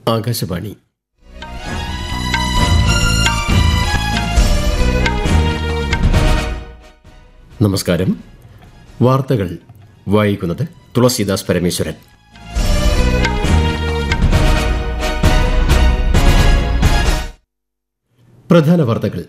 ആകാശവാണി. നമസ്കാരം. വാർത്തകൾ വായിക്കുന്നത് തുളസീദാസ് പരമേശ്വരൻ. പ്രധാന വാർത്തകൾ.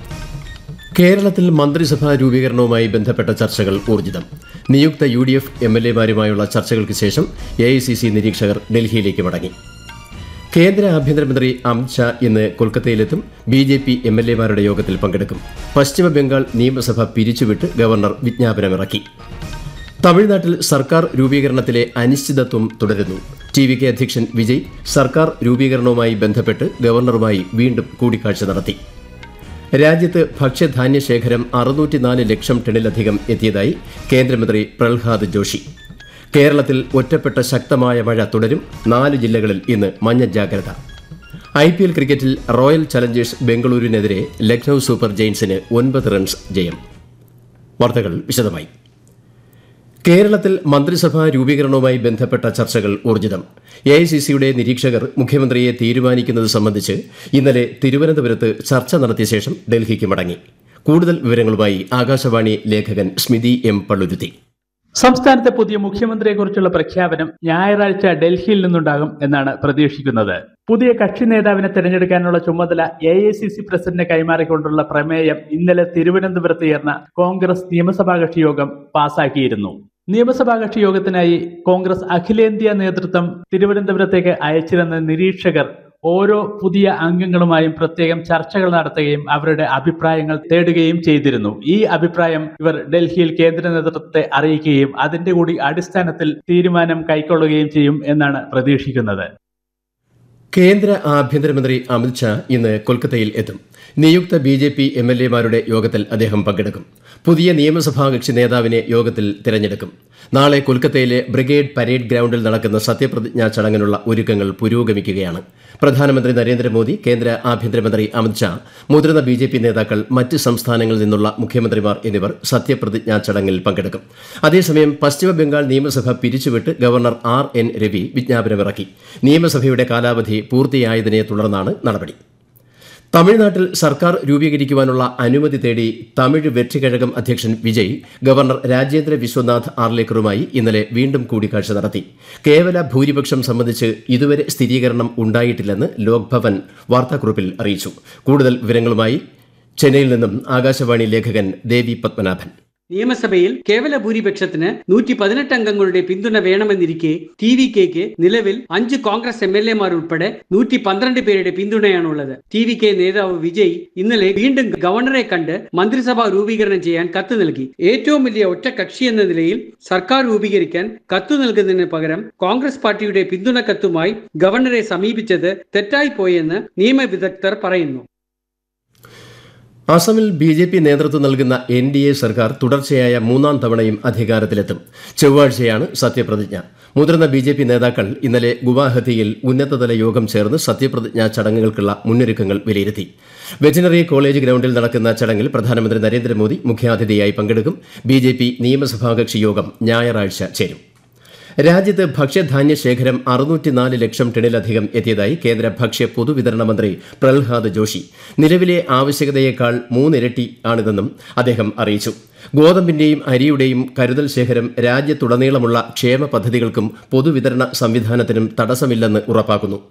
കേരളത്തിൽ മന്ത്രിസഭാ രൂപീകരണവുമായി ബന്ധപ്പെട്ട ചർച്ചകൾ ഊർജിതം. നിയുക്ത UDF MLA-മാരുമായുള്ള ചർച്ചകൾക്ക് ശേഷം AICC നിരീക്ഷകർ ഡൽഹിയിലേക്ക് മടങ്ങി. കേന്ദ്ര ആഭ്യന്തരമന്ത്രി അമിത് ഷാ ഇന്ന് കൊൽക്കത്തയിലെത്തും. BJP MLA-മാരുടെ യോഗത്തിൽ പങ്കെടുക്കും. പശ്ചിമ ബംഗാൾ നിയമസഭ പിരിച്ചുവിട്ട് ഗവർണർ വിജ്ഞാപനമിറക്കി. തമിഴ്നാട്ടിൽ സർക്കാർ രൂപീകരണത്തിലെ അനിശ്ചിതത്വം തുടരുന്നു. TVK അധ്യക്ഷൻ വിജയ് സർക്കാർ രൂപീകരണവുമായി ബന്ധപ്പെട്ട് ഗവർണറുമായി വീണ്ടും കൂടിക്കാഴ്ച നടത്തി. രാജ്യത്ത് ഭക്ഷ്യധാന്യ ശേഖരം 604 ലക്ഷം ടണ്ണിലധികം എത്തിയതായി കേന്ദ്രമന്ത്രി പ്രഹ്ലാദ് ജോഷി. കേരളത്തിൽ ഒറ്റപ്പെട്ട ശക്തമായ മഴ തുടരും. 4 ജില്ലകളിൽ ഇന്ന് മഞ്ഞ ജാഗ്രത. IPL ക്രിക്കറ്റിൽ royal Challengers ബംഗളൂരുവിനെതിരെ Lucknow super ജയൻസിന് 9 runs ജയം. വാർത്തകൾ വിശദമായി. കേരളത്തിൽ മന്ത്രിസഭാ രൂപീകരണവുമായി ബന്ധപ്പെട്ട ചർച്ചകൾ ഊർജിതം. AICCയുടെ നിരീക്ഷകർ മുഖ്യമന്ത്രിയെ തീരുമാനിക്കുന്നത് സംബന്ധിച്ച് ഇന്നലെ തിരുവനന്തപുരത്ത് ചർച്ച നടത്തിയ ശേഷം ഡൽഹിക്ക് മടങ്ങി. കൂടുതൽ വിവരങ്ങളുമായി ആകാശവാണി ലേഖകൻ സ്മിതി M. പള്ളുരുത്തി. സംസ്ഥാനത്തെ പുതിയ മുഖ്യമന്ത്രിയെക്കുറിച്ചുള്ള പ്രഖ്യാപനം ഞായറാഴ്ച ഡൽഹിയിൽ നിന്നുണ്ടാകും എന്നാണ് പ്രതീക്ഷിക്കുന്നത്. പുതിയ കക്ഷി നേതാവിനെ തെരഞ്ഞെടുക്കാനുള്ള ചുമതല AICC പ്രസിഡന്റിനെ കൈമാറിക്കൊണ്ടുള്ള പ്രമേയം ഇന്നലെ തിരുവനന്തപുരത്ത് ചേർന്ന കോൺഗ്രസ് നിയമസഭാ കക്ഷി യോഗം പാസാക്കിയിരുന്നു. നിയമസഭാ കക്ഷി യോഗത്തിനായി കോൺഗ്രസ് അഖിലേന്ത്യാ നേതൃത്വം തിരുവനന്തപുരത്തേക്ക് അയച്ചിരുന്ന നിരീക്ഷകർ ഓരോ പുതിയ അംഗങ്ങളുമായും പ്രത്യേകം ചർച്ചകൾ നടത്തുകയും അവരുടെ അഭിപ്രായങ്ങൾ തേടുകയും ചെയ്തിരുന്നു. ഈ അഭിപ്രായം ഇവർ ഡൽഹിയിൽ കേന്ദ്ര നേതൃത്വത്തെ അറിയിക്കുകയും അതിന്റെ കൂടി അടിസ്ഥാനത്തിൽ തീരുമാനം കൈക്കൊള്ളുകയും ചെയ്യും എന്നാണ് പ്രതീക്ഷിക്കുന്നത്. കേന്ദ്ര ആഭ്യന്തരമന്ത്രി അമിത് ഷാ ഇന്ന് കൊൽക്കത്തയിൽ എത്തും. നിയുക്ത BJP MLA-മാരുടെ യോഗത്തിൽ അദ്ദേഹം പങ്കെടുക്കും. പുതിയ നിയമസഭാ കക്ഷി നേതാവിനെ യോഗത്തിൽ തിരഞ്ഞെടുക്കും. നാളെ കൊൽക്കത്തയിലെ ബ്രിഗേഡ് പരേഡ് ഗ്രൌണ്ടിൽ നടക്കുന്ന സത്യപ്രതിജ്ഞാ ചടങ്ങിനുള്ള ഒരുക്കങ്ങൾ പുരോഗമിക്കുകയാണ്. പ്രധാനമന്ത്രി നരേന്ദ്രമോദി, കേന്ദ്ര ആഭ്യന്തരമന്ത്രി അമിത് ഷാ, മുതിർന്ന BJP നേതാക്കൾ, മറ്റ് സംസ്ഥാനങ്ങളിൽ നിന്നുള്ള മുഖ്യമന്ത്രിമാർ എന്നിവർ സത്യപ്രതിജ്ഞാ ചടങ്ങിൽ പങ്കെടുക്കും. അതേസമയം പശ്ചിമ ബംഗാൾ നിയമസഭ പിരിച്ചുവിട്ട് ഗവർണർ RN രവി വിജ്ഞാപനമിറക്കി. നിയമസഭയുടെ കാലാവധി പൂർത്തിയായതിനെ തുടർന്നാണ് നടപടി. തമിഴ്നാട്ടിൽ സർക്കാർ രൂപീകരിക്കുവാനുള്ള അനുമതി തേടി തമിഴ് വെற்றிക്കഴകം അധ്യക്ഷൻ വിജയ് ഗവർണർ രാജേന്ദ്ര വിശ്വനാഥ് ആർലേക്കറുമായി ഇന്നലെ വീണ്ടും കൂടിക്കാഴ്ച നടത്തി. കേവല ഭൂരിപക്ഷം സംബന്ധിച്ച് ഇതുവരെ സ്ഥിരീകരണം ഉണ്ടായിട്ടില്ലെന്ന് ലോക്ഭവൻ വാർത്താക്കുറിപ്പിൽ അറിയിച്ചു. കൂടുതൽ വിവരങ്ങളുമായി ചെന്നൈയിൽ നിന്നും ആകാശവാണി ലേഖകൻ ദേവി പത്മനാഭൻ. നിയമസഭയിൽ കേവല ഭൂരിപക്ഷത്തിന് 118 അംഗങ്ങളുടെ പിന്തുണ വേണമെന്നിരിക്കെ TVKക്ക് നിലവിൽ 5 കോൺഗ്രസ് MLA-മാർ ഉൾപ്പെടെ 112 പേരുടെ പിന്തുണയാണുള്ളത്. TVK നേതാവ് വിജയ് ഇന്നലെ വീണ്ടും ഗവർണറെ കണ്ട് മന്ത്രിസഭ രൂപീകരണം ചെയ്യാൻ കത്ത് നൽകി. ഏറ്റവും വലിയ ഒറ്റ കക്ഷി എന്ന നിലയിൽ സർക്കാർ രൂപീകരിക്കാൻ കത്ത് നൽകുന്നതിന് പകരം കോൺഗ്രസ് പാർട്ടിയുടെ പിന്തുണ കത്തുമായി ഗവർണറെ സമീപിച്ചത് തെറ്റായിപ്പോയെന്ന് നിയമവിദഗ്ധർ പറയുന്നു. അസമിൽ BJP നേതൃത്വം നൽകുന്ന NDA സർക്കാർ തുടർച്ചയായ 3-ാം തവണയും അധികാരത്തിലെത്തും. ചൊവ്വാഴ്ചയാണ് സത്യപ്രതിജ്ഞ. മുതിർന്ന BJP നേതാക്കൾ ഇന്നലെ ഗുവാഹത്തിയിൽ ഉന്നതതല യോഗം ചേർന്ന് സത്യപ്രതിജ്ഞാ ചടങ്ങുകൾക്കുള്ള മുന്നൊരുക്കങ്ങൾ വിലയിരുത്തി. വെറ്റിനറി കോളേജ് ഗ്രൌണ്ടിൽ നടക്കുന്ന ചടങ്ങിൽ പ്രധാനമന്ത്രി നരേന്ദ്രമോദി മുഖ്യാതിഥിയായി പങ്കെടുക്കും. BJP നിയമസഭാ കക്ഷി യോഗം ഞായറാഴ്ച ചേരും. രാജ്യത്ത് ഭക്ഷ്യധാന്യ ശേഖരം 604 ലക്ഷം ടണ്ണിലധികം എത്തിയതായി കേന്ദ്ര ഭക്ഷ്യ പൊതുവിതരണ മന്ത്രി പ്രഹ്ലാദ് ജോഷി. നിലവിലെ ആവശ്യകതയേക്കാൾ 3 ഇരട്ടി ആണിതെന്നും അദ്ദേഹം അറിയിച്ചു. ഗോതമ്പിന്റെയും അരിയുടെയും കരുതൽ ശേഖരം രാജ്യത്തുടനീളമുള്ള ക്ഷേമ പദ്ധതികൾക്കും പൊതുവിതരണ സംവിധാനത്തിനും തടസ്സമില്ലെന്ന് ഉറപ്പാക്കുന്നു.